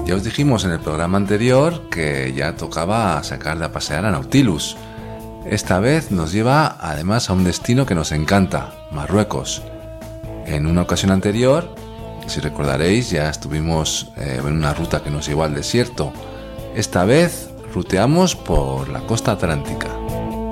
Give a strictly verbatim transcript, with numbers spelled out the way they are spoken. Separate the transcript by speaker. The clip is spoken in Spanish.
Speaker 1: Ya os dijimos en el programa anterior que ya tocaba sacar de a pasear a Nautilus. Esta vez nos lleva además a un destino que nos encanta, Marruecos. En una ocasión anterior, si recordaréis, ya estuvimos eh, en una ruta que nos llevó al desierto. Esta vez ruteamos por la costa atlántica.